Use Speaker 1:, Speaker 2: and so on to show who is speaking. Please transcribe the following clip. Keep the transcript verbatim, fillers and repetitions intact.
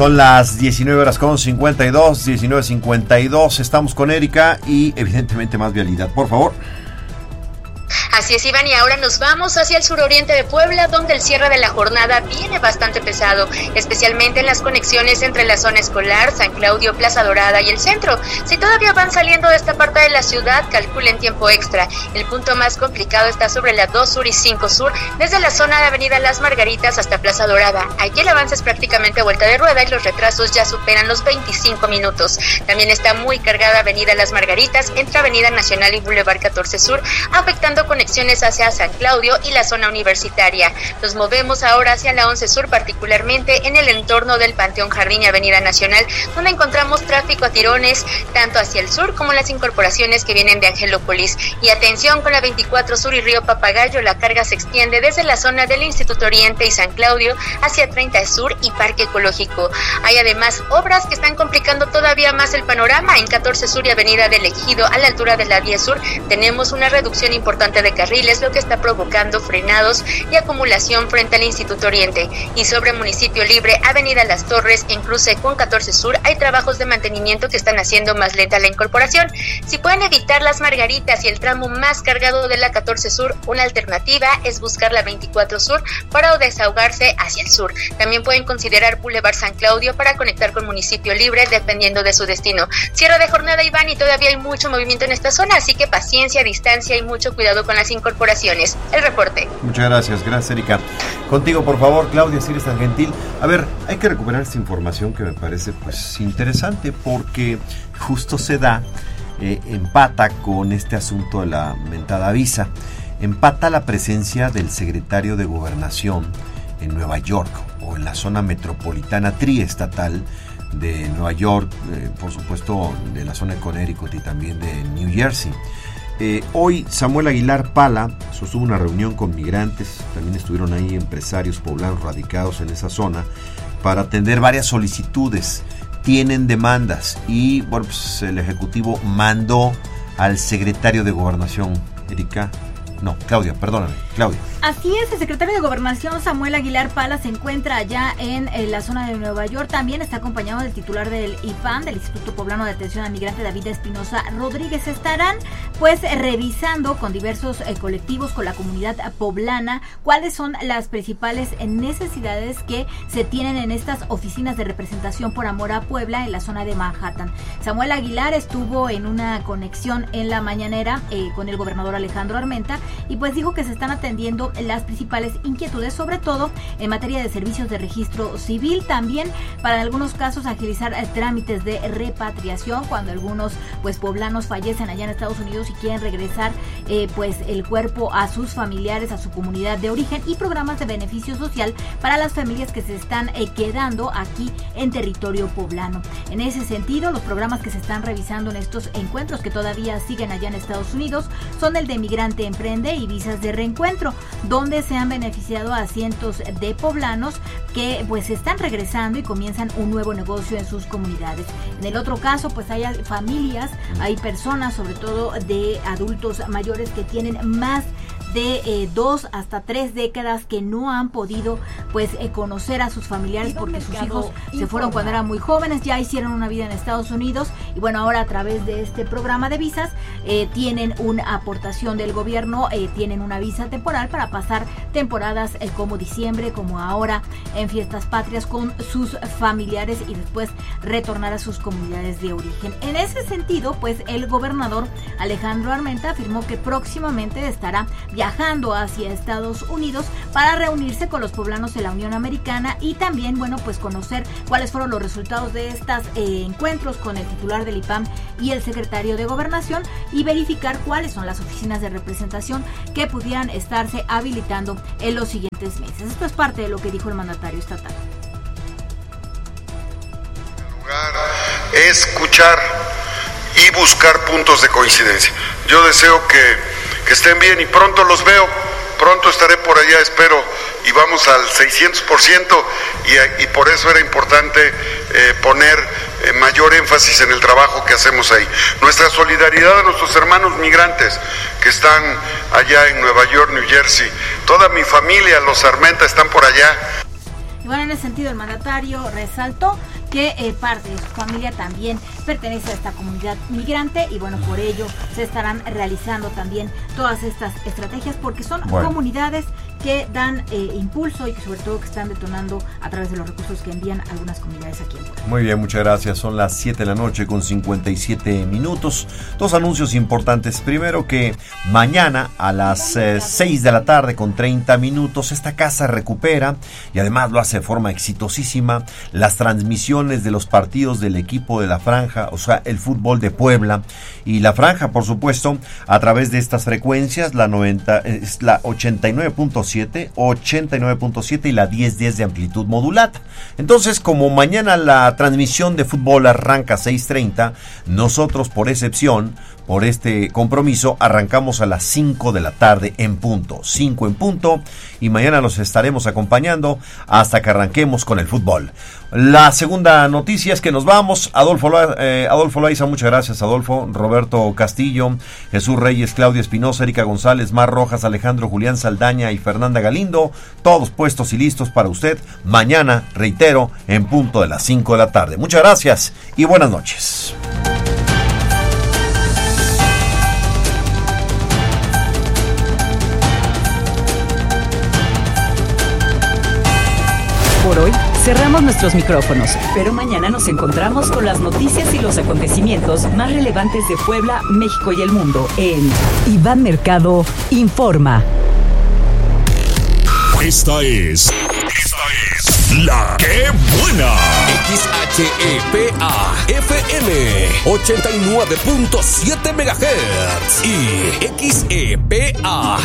Speaker 1: Son las diecinueve horas con cincuenta y dos, diecinueve cincuenta y dos. Estamos con Erika y evidentemente más vialidad. Por favor.
Speaker 2: Así es, Iván, y ahora nos vamos hacia el suroriente de Puebla, donde el cierre de la jornada viene bastante pesado, especialmente en las conexiones entre la zona escolar, San Claudio, Plaza Dorada y el centro. Si todavía van saliendo de esta parte de la ciudad, calculen tiempo extra. El punto más complicado está sobre la dos Sur y cinco Sur, desde la zona de Avenida Las Margaritas hasta Plaza Dorada. Aquí el avance es prácticamente vuelta de rueda y los retrasos ya superan los veinticinco minutos. También está muy cargada Avenida Las Margaritas entre Avenida Nacional y Boulevard catorce Sur, afectando conexiones hacia San Claudio y la zona universitaria. Nos movemos ahora hacia la once Sur, particularmente en el entorno del Panteón Jardín y Avenida Nacional, donde encontramos tráfico a tirones, tanto hacia el sur como las incorporaciones que vienen de Angelópolis. Y atención con la veinticuatro Sur y Río Papagayo, la carga se extiende desde la zona del Instituto Oriente y San Claudio hacia treinta Sur y Parque Ecológico. Hay además obras que están complicando todavía más el panorama. En catorce Sur y Avenida del Ejido, a la altura de la diez Sur, tenemos una reducción importante de carriles, lo que está provocando frenados y acumulación frente al Instituto Oriente. Y sobre Municipio Libre, Avenida Las Torres, en cruce con catorce Sur, hay trabajos de mantenimiento que están haciendo más lenta la incorporación. Si pueden evitar Las Margaritas y el tramo más cargado de la catorce Sur, una alternativa es buscar la veinticuatro Sur para desahogarse hacia el sur. También pueden considerar Boulevard San Claudio para conectar con Municipio Libre, dependiendo de su destino. Cierre de jornada, Iván, y todavía hay mucho movimiento en esta zona, así que paciencia, distancia y mucho cuidado con las incorporaciones. El reporte.
Speaker 1: Muchas gracias, gracias Erika. Contigo, por favor, Claudia, si eres tan gentil. A ver, hay que recuperar esta información que me parece pues interesante porque justo se da, eh, empata con este asunto de la mentada visa. Empata la presencia del secretario de Gobernación en Nueva York o en la zona metropolitana triestatal de Nueva York, eh, por supuesto de la zona de Connecticut y también de New Jersey. Eh, hoy Samuel Aguilar Pala sostuvo una reunión con migrantes, también estuvieron ahí empresarios poblanos radicados en esa zona para atender varias solicitudes. Tienen demandas y bueno, pues el Ejecutivo mandó al secretario de Gobernación, Erika. No, Claudia, perdóname, Claudia.
Speaker 3: Así es, el secretario de Gobernación, Samuel Aguilar Pala, se encuentra allá en, en la zona de Nueva York. También está acompañado del titular del I P A M, del Instituto Poblano de Atención al Migrante, David Espinosa Rodríguez. Estarán pues revisando con diversos eh, colectivos, con la comunidad poblana, cuáles son las principales necesidades que se tienen en estas oficinas de representación por amor a Puebla en la zona de Manhattan. Samuel Aguilar estuvo en una conexión en la mañanera eh, con el gobernador Alejandro Armenta y pues dijo que se están atendiendo las principales inquietudes, sobre todo en materia de servicios de registro civil, también para en algunos casos agilizar eh, trámites de repatriación cuando algunos pues poblanos fallecen allá en Estados Unidos y quieren regresar eh, pues el cuerpo a sus familiares, a su comunidad de origen, y programas de beneficio social para las familias que se están eh, quedando aquí en territorio poblano. En ese sentido, los programas que se están revisando en estos encuentros que todavía siguen allá en Estados Unidos son el de Migrante Emprende y Visas de Reencuentro, donde se han beneficiado a cientos de poblanos que pues están regresando y comienzan un nuevo negocio en sus comunidades. En el otro caso, pues hay familias, hay personas, sobre todo de adultos mayores, que tienen más de eh, dos hasta tres décadas que no han podido pues eh, conocer a sus familiares porque sus hijos se fueron cuando eran muy jóvenes, ya hicieron una vida en Estados Unidos y bueno, ahora a través de este programa de visas eh, tienen una aportación del gobierno, eh, tienen una visa temporal para pasar temporadas eh, como diciembre, como ahora en fiestas patrias con sus familiares y después retornar a sus comunidades de origen. En ese sentido, pues el gobernador Alejandro Armenta afirmó que próximamente estará viajando hacia Estados Unidos para reunirse con los poblanos de la Unión Americana y también, bueno, pues conocer cuáles fueron los resultados de estos eh, encuentros con el titular del I P A M y el secretario de Gobernación y verificar cuáles son las oficinas de representación que pudieran estarse habilitando en los siguientes meses. Esto es parte de lo que dijo el mandatario estatal.
Speaker 4: Escuchar y buscar puntos de coincidencia. Yo deseo que que estén bien y pronto los veo, pronto estaré por allá, espero, y vamos al seiscientos por ciento y, y por eso era importante eh, poner eh, mayor énfasis en el trabajo que hacemos ahí. Nuestra solidaridad a nuestros hermanos migrantes que están allá en Nueva York, New Jersey, toda mi familia, los Armenta, están por allá.
Speaker 3: Bueno, en ese sentido el mandatario resaltó que eh, parte de su familia también pertenece a esta comunidad migrante y bueno, por ello se estarán realizando también todas estas estrategias porque son bueno. comunidades que dan eh, impulso y que sobre todo que están detonando a través de los recursos que envían algunas comunidades aquí en Puebla.
Speaker 1: Muy bien, muchas gracias. Son las siete de la noche con cincuenta y siete minutos. Dos anuncios importantes. Primero que mañana a las eh, seis de la tarde con treinta minutos esta casa recupera y además lo hace de forma exitosísima las transmisiones de los partidos del equipo de la Franja, o sea, el fútbol de Puebla y la Franja, por supuesto, a través de estas frecuencias, la noventa, es la ochenta y nueve punto siete, ochenta y nueve punto siete y la diez diez de amplitud modulada. Entonces, como mañana la transmisión de fútbol arranca a seis treinta, nosotros por excepción, por este compromiso, arrancamos a las cinco de la tarde en punto, cinco en punto, y mañana los estaremos acompañando hasta que arranquemos con el fútbol. La segunda noticia es que nos vamos. Adolfo, eh, Adolfo Loaiza, muchas gracias, Adolfo. Roberto Castillo, Jesús Reyes, Claudia Espinosa, Erika González, Mar Rojas, Alejandro Julián Saldaña y Fernanda Galindo, todos puestos y listos para usted. Mañana, reitero, en punto de las cinco de la tarde. Muchas gracias y buenas noches.
Speaker 5: Por hoy cerramos nuestros micrófonos, pero mañana nos encontramos con las noticias y los acontecimientos más relevantes de Puebla, México y el mundo en Iván Mercado Informa.
Speaker 6: Esta es... Esta es... La ¡Qué Buena! X H E P A F M ochenta y nueve punto siete megahertz y X E P A